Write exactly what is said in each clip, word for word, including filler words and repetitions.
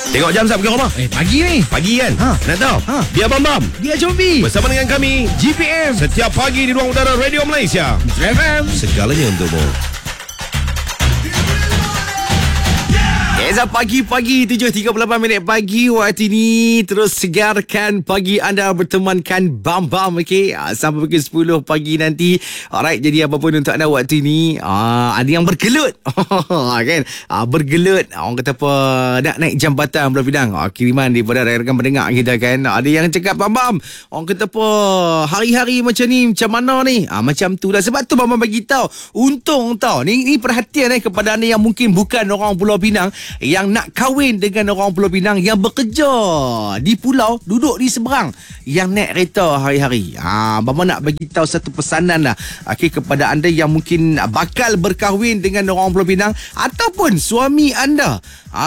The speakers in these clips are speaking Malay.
Tengok jam sap ke rumah? Eh, pagi ni. Pagi kan? Ha. Nak tahu? Ha. Dia Bam Bam. Dia Jombi. Bersama dengan kami G P M. setiap pagi di ruang udara Radio Malaysia. F M. Segalanya untukmu. Eza pagi-pagi tujuh tiga puluh lapan minit pagi waktu ini. Terus segarkan pagi anda bertemankan Bam Bam, okey, sampai pukul sepuluh pagi nanti. Alright, jadi apa pun untuk anda waktu ini, ah, ada yang bergelut kan, ah, bergelut orang kata apa, nak naik jambatan Pulau Pinang. ah, kiriman daripada rakan pendengar kita kan, ada yang cakap Bam Bam, orang kata apa, hari-hari macam ni macam mana ni, ah, macam tu lah. Sebab tu Bam Bam bagi tahu, untung tau ni, ni perhatian eh kepada anda yang mungkin bukan orang Pulau Pinang, yang nak kahwin dengan orang Pulau Pinang, yang bekerja di pulau, duduk di seberang, yang naik kereta hari-hari. Ha, Bama nak bagi tahu satu pesanan lah, okay, kepada anda yang mungkin bakal berkahwin dengan orang Pulau Pinang ataupun suami anda.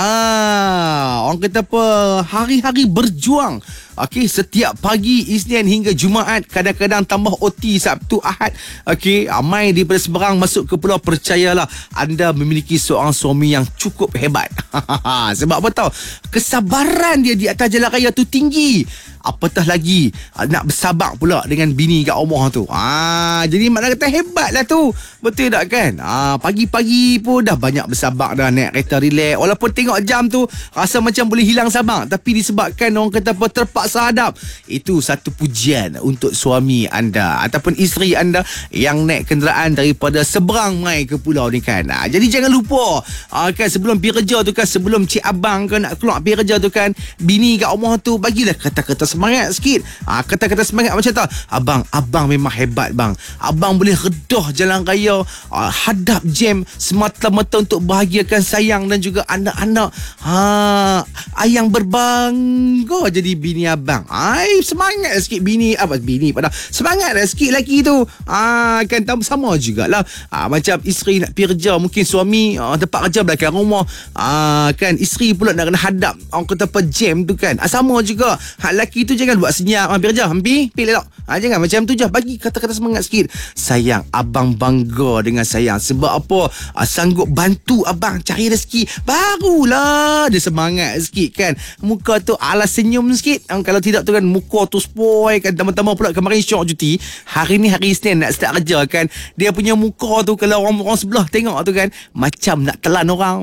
Ah, orang kata apa, hari-hari berjuang. Okey, setiap pagi Isnin hingga Jumaat, kadang-kadang tambah O T Sabtu Ahad. Okey, mai daripada seberang masuk ke pulau, percayalah anda memiliki seorang suami yang cukup hebat. Sebab apa tahu? Kesabaran dia di atas jalan raya tu tinggi. Apatah lagi nak bersabar pula dengan bini kat rumah tu. Ah, jadi makna kata hebatlah tu. Betul tak kan? Ah, pagi-pagi pun dah banyak bersabar dah, naik kereta relax. Walaupun tengok jam tu rasa macam boleh hilang sabar, tapi disebabkan orang kata apa, terpaksa hadap. Itu satu pujian untuk suami anda ataupun isteri anda yang naik kenderaan daripada seberang mai ke pulau ni kan. Ah, jadi jangan lupa, ah, kan, sebelum pergi kerja tu kan, sebelum cik abang kan nak keluar pergi kerja tu kan, bini kat rumah tu bagilah kata-kata semangat sikit. Ah, kata-kata semangat macam tu. Abang, abang memang hebat bang. Abang boleh redah jalan raya, ah, hadap jam semata-mata untuk bahagiakan sayang dan juga anak-anak. Ha, ayang berbangga jadi bini abang. Ai, semangat sikit bini apa bini pada. Semangat lah sikit lelaki tu. Ah, kan sama jugalah. Ah, macam isteri nak pergi kerja, mungkin suami ah, tempat kerja belakang rumah. Ah, kan isteri pula nak kena hadap orang kata apa jam tu kan. Ah, sama juga. Hak lelaki tu jangan buat senyap hampir kerja, hampir pilih tak. Ha, jangan macam tu je, bagi kata-kata semangat sikit. Sayang, abang bangga dengan sayang. Sebab apa? Ha, sanggup bantu abang cari rezeki. Barulah dia semangat sikit kan. Muka tu ala senyum sikit. Ha, kalau tidak tu kan muka tu spoil kan. Teman-teman pula kemarin syok cuti, hari ni hari Isnin nak start kerja kan, dia punya muka tu kalau orang-orang sebelah tengok tu kan, macam nak telan orang.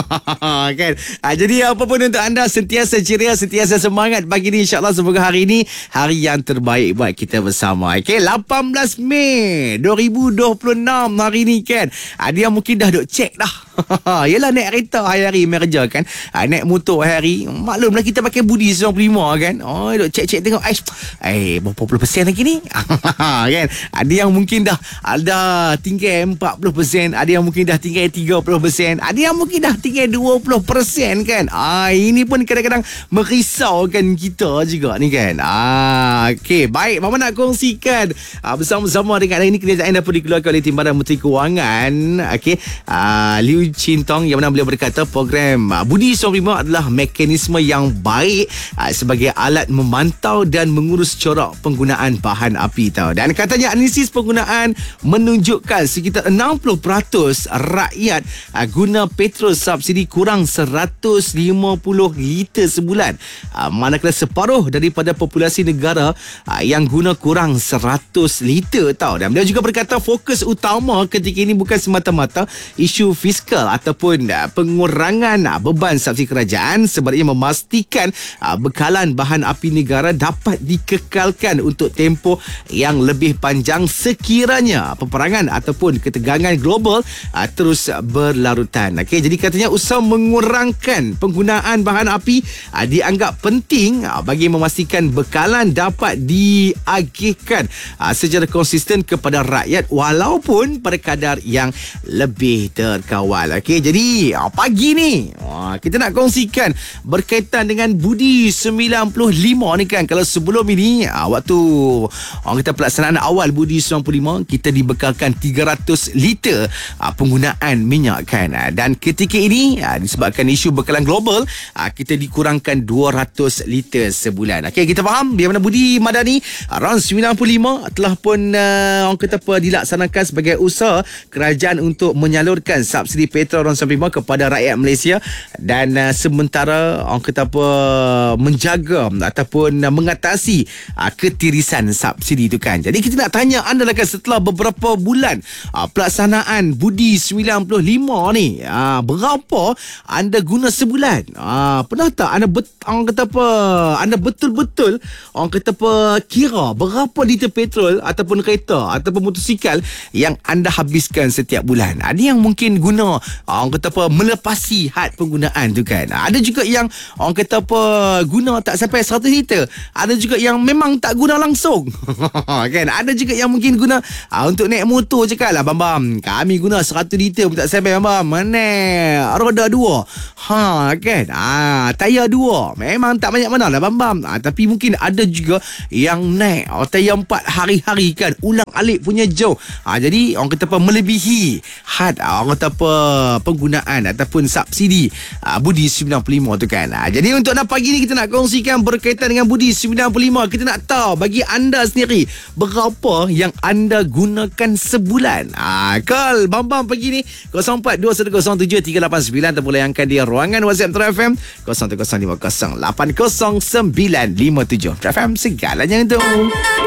Kan. Ha, jadi apa pun untuk anda, sentiasa ceria, sentiasa semangat pagi ni, insyaAllah. Semoga hari ini hari yang terbaik buat kita bersama. Okay, lapan belas Mei dua ribu dua puluh enam hari ni kan. Dia mungkin dah duk cek dah. Yelah, naik kereta hari-hari main kerja kan, naik motor hari-hari. Maklumlah kita pakai budi sembilan puluh lima kan. Oh, duk cek-cek tengok ais. Eh, berapa puluh persen lagi ni? Kan. Ada yang mungkin dah ada tinggal empat puluh persen, ada yang mungkin dah tinggal tiga puluh persen, ada yang mungkin dah tinggal dua puluh persen kan. Ah, ini pun kadang-kadang merisaukan kita juga ni kan. Ah, okey, baik, Mama nak kongsikan ah, bersama-sama dengan hari ini kerjaan dapat dikeluarkan oleh Timbalan Menteri Kewangan. Okey, ah, Liu Chin Tong, yang mana beliau berkata program ah, Budi sembilan puluh lima adalah mekanisme yang baik ah, sebagai alat memantau dan mengurus corak penggunaan bahan api tau. Dan katanya analisis penggunaan menunjukkan sekitar enam puluh peratus rakyat ah, guna petrol subsidi kurang seratus lima puluh liter sebulan. Ah, manakala separuh daripada populasi negara uh, yang guna kurang seratus liter tau. Dan beliau juga berkata fokus utama ketika ini bukan semata-mata isu fiskal ataupun uh, pengurangan uh, beban subsidi kerajaan, sebaliknya memastikan uh, bekalan bahan api negara dapat dikekalkan untuk tempoh yang lebih panjang sekiranya peperangan ataupun ketegangan global uh, terus berlarutan. Okay, jadi katanya usaha mengurangkan penggunaan bahan api uh, dianggap penting uh, bagi memastikan bekalan dapat diagihkan uh, secara konsisten kepada rakyat walaupun pada kadar yang lebih terkawal. Okey, jadi uh, pagi ni uh, kita nak kongsikan berkaitan dengan Budi sembilan puluh lima ni kan. Kalau sebelum ini uh, waktu orang kita pelaksanaan awal Budi sembilan puluh lima, kita dibekalkan tiga ratus liter uh, penggunaan minyak kan. Uh, dan ketika ini uh, disebabkan isu bekalan global, uh, kita dikurangkan dua ratus liter sebulan. Okey, kita faham biar mana Budi Madani round sembilan puluh lima telah pun uh, orang kata apa dilaksanakan sebagai usaha kerajaan untuk menyalurkan subsidi petrol ron sembilan puluh lima kepada rakyat Malaysia, dan uh, sementara orang kata apa, menjaga ataupun uh, mengatasi uh, ketirisan subsidi itu kan. Jadi kita nak tanya anda lah kan, setelah beberapa bulan uh, pelaksanaan Budi sembilan puluh lima ni, uh, berapa anda guna sebulan? Uh, pernah tak anda bet, orang kata apa, anda betul-betul orang kata apa, kira berapa liter petrol ataupun kereta ataupun motosikal yang anda habiskan setiap bulan? Ada yang mungkin guna orang kata apa, melepasi had penggunaan tu kan. Ada juga yang orang kata apa, guna tak sampai seratus liter. Ada juga yang memang tak guna langsung. Kan? Ada juga yang mungkin guna aa, untuk naik motor je kan lah, bam-bam, kami guna seratus liter pun tak sampai, bam-bam. Mana roda dua. Ha kan? Ah, tayar dua. Memang tak banyak mana lah, bam-bam. Ah, tapi mungkin ada juga yang naik oh, tayar empat hari-hari kan, ulang alik punya jauh. Ah, jadi orang kata apa, melebihi had orang kata apa, penggunaan ataupun subsidi ah, Budi sembilan puluh lima tu kan. Ah, jadi untuk nak pagi ni kita nak kongsikan berkaitan dengan Budi sembilan puluh lima. Kita nak tahu bagi anda sendiri berapa yang anda gunakan sebulan. Ah, call Bambam pagi ni kosong empat dua satu kosong tujuh tiga lapan sembilan ataupun layangkan di ruangan WhatsApp True F M kosong satu kosong lima kosong lapan kosong sembilan lima tujuh. True F M, segalanya itu.